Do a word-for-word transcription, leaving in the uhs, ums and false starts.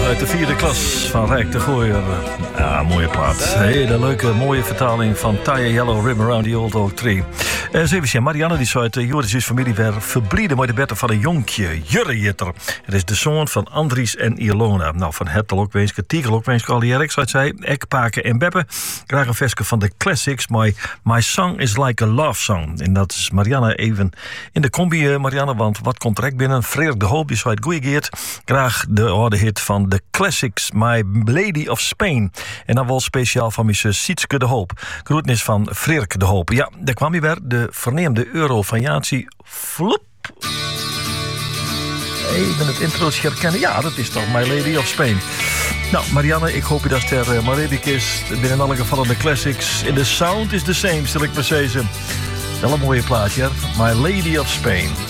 uit de vierde klas van Rijk de Gooier. Ja, mooie plaat. Hele leuke, mooie vertaling van Tie a Yellow Ribbon Around the Old Oak Tree. Uh, Zeven Marianne die zou uit uh, Joris' familie weer verblieden met de betten van een jonkje, Jurre Jitter. Het is de zoon van Andries en Ilona. Nou, van het ook wenske, Tiegel ook wenske, al die Erik, zoals zij, Ek, Paken en Beppe. Graag een versje van de classics, my, my Song is Like a Love Song. En dat is Marianne even in de combi, uh, Marianne, want wat komt direct binnen? Frederik de Hoop, die zou het goeie geert. Graag de oude hit van de classics, My Lady of Spain. En dan wel speciaal van mijn zus Sietske de Hoop. Groetnis van Frederik de Hoop. Ja, daar kwam hij weer, de verneemde euro van Jaansie. Flop. Even het introotje herkennen. Ja, dat is toch My Lady of Spain. Nou, Marianne, ik hoop je dat er uh, maar redelijk is. In alle gevallen de classics. In de sound is the same, stel ik maar zeggen. Wel een mooie plaatje, hè? My Lady of Spain.